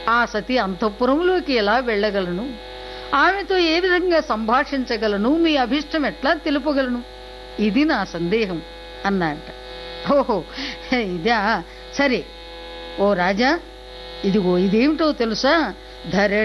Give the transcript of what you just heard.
ఆ సతి అంతఃపురంలోకి ఎలా వెళ్ళగలను? ఆమెతో ఏ విధంగా సంభాషించగలను? మీ అభిష్టం ఎట్లా తెలుపగలను? ఇది నా సందేహం అన్నట. ఓహో, ఇదా? సరే ఓ రాజా, ఇదిగో ఇదేమిటో తెలుసా? ధరణి